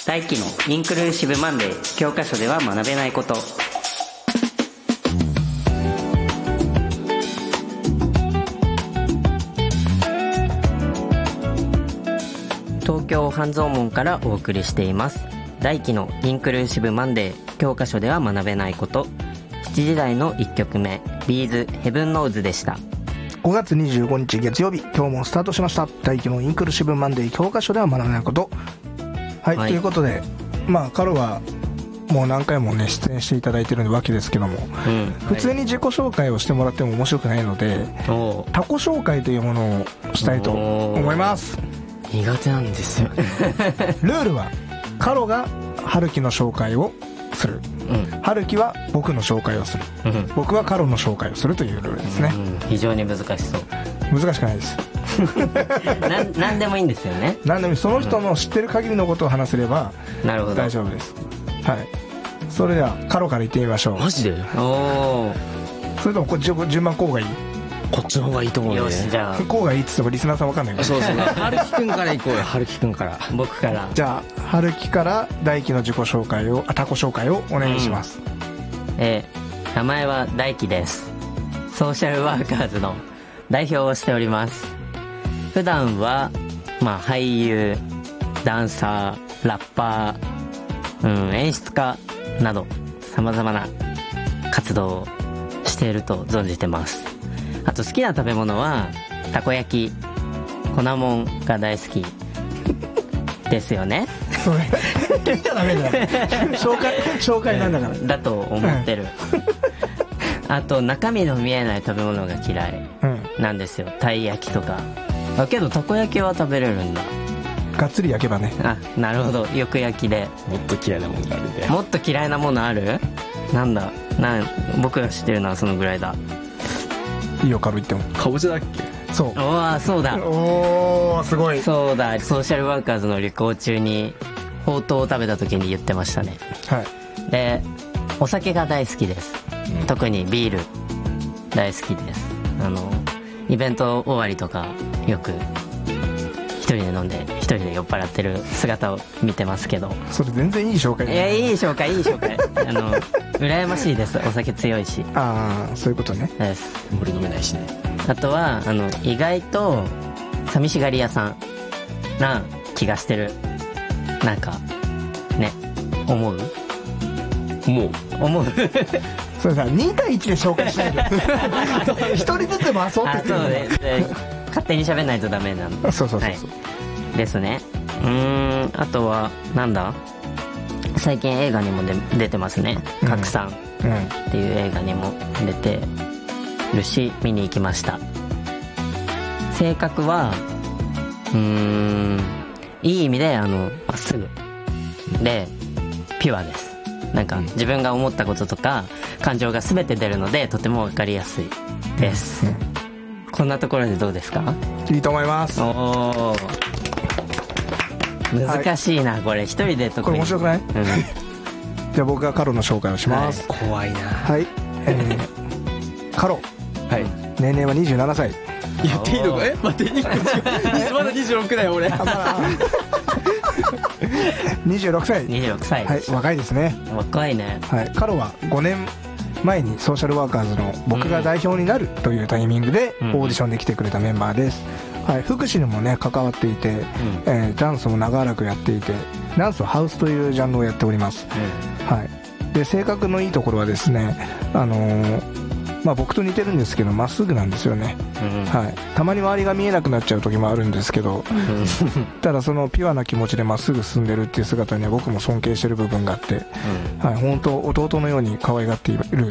大輝のインクルーシブマンデー、教科書では学べないこと。東京半蔵門からお送りしています大輝のインクルーシブマンデー、教科書では学べないこと。7時台の1曲目、ビーズヘブンノーズでした。 5月25日月曜日、今日もスタートしました大輝のインクルーシブマンデー、教科書では学べないこと。はい、ということで、彼はもう何回もね出演していただいてるわけですけども、普通に自己紹介をしてもらっても面白くないので、他己紹介というものをしたいと思います。 苦手なんですよルールはカロが春樹の紹介をする、春樹は僕の紹介をする、僕はカロの紹介をするというルールですね。 非常に難しそう。 難しくないです何でもいいんですよね。 何でもその人の知ってる限りのことを話せれば大丈夫です。はい、それではカロから言ってみましょう。 マジで？ おそれともこっち順番こうがいい？ こっちの方がいいと思うね。 よし、じゃあこうがいいっつってもリスナーさん分かんないから。 そうですね春樹くんから行こうよ。春樹くんから。 僕から。 じゃあ春樹から大輝の自己紹介を他己紹介をお願いします。 名前は大輝です。ソーシャルワーカーズの代表をしております。普段は俳優、ダンサー、ラッパー、演出家など様々な活動をしていると存じてます。あと好きな食べ物はたこ焼き、粉もんが大好きですよね。 それ聞いちゃダメだよ紹介なんだからだと思ってる、あと中身の見えない食べ物が嫌いなんですよ。たい焼きとか。だけどたこ焼きは食べれるんだ。 がっつり焼けばね。 あ、なるほど。よく焼きで。 もっと嫌いなものがあるんで。 もっと嫌いなものある？なんだ僕が知ってるのはそのぐらいだ。 いいよ、カロ言っても。 かぼちゃだっけ？ そう。 そうだ。 おー、すごい。 そうだ。ソーシャルワーカーズの旅行中にほうとうを食べた時に言ってましたね。 はい。 で、お酒が大好きです。特にビール大好きです。イベント終わりとかよく一人で飲んで一人で酔っ払ってる姿を見てますけど。 それ全然いい紹介だね。 いい紹介羨ましいです。お酒強いし。 ああ、そういうことね。 です。 俺飲めないしね。 あとは意外と寂しがり屋さんな気がしてる。なんかね、思うそれさ、2対1で紹介しないで一人ずつ回そうって言ってる。 そうね、勝手に喋んないとダメなの。 そう、はい、 ですね。あとはなんだ、最近映画にも出てますね。拡散っていう映画にも出てるし、見に行きました。性格はいい意味でまっすぐでピュアです。なんか自分が思ったこととか感情が全て出るので、とても分かりやすいです、こんなところでどうですか？ いいと思います。 おー、難しいな、はい、これ一人でこれ面白くない？じゃあ僕がカロの紹介をします、 はい、怖いな。 はい、カロ、 はい、 年齢は27歳。 言っていいのか？待って、まだ26だよ俺。 26歳。 26歳。 はい、若いですね。 若いね。 はい、カロは5年前にソーシャルワーカーズの僕が代表になるというタイミングでオーディションで来てくれたメンバーです。はい、福祉にもね関わっていて、ダンスも長らくやっていて、ダンスはハウスというジャンルをやっております。はい、で性格のいいところはですね、僕と似てるんですけどまっすぐなんですよね。はい、たまに周りが見えなくなっちゃう時もあるんですけど、ただそのピュアな気持ちでまっすぐ進んでるっていう姿には僕も尊敬してる部分があって、はい、本当弟のように可愛がっている